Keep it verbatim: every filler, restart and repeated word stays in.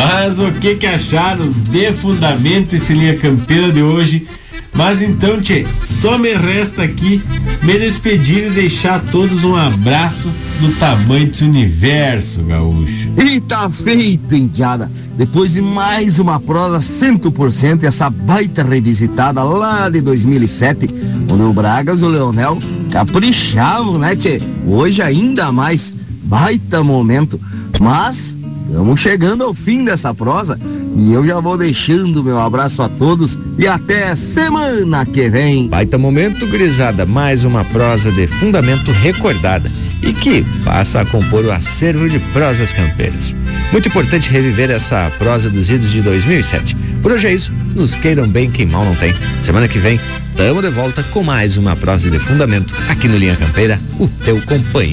Mas o que que acharam de fundamento esse Linha Campeira de hoje? Mas então, tchê, só me resta aqui me despedir e deixar a todos um abraço do tamanho desse universo, gaúcho. E tá feito, indiada. Depois de mais uma prosa cem por cento, essa baita revisitada lá de dois mil e sete, onde o Bragas e o Leonel caprichavam, né, tchê? Hoje ainda mais, baita momento. Mas estamos chegando ao fim dessa prosa e eu já vou deixando meu abraço a todos e até semana que vem. Baita momento, gurizada, mais uma prosa de fundamento recordada e que passa a compor o acervo de prosas campeiras. Muito importante reviver essa prosa dos idos de dois mil e sete. Por hoje é isso, nos queiram bem, quem mal não tem. Semana que vem, tamo de volta com mais uma prosa de fundamento aqui no Linha Campeira, o teu companheiro.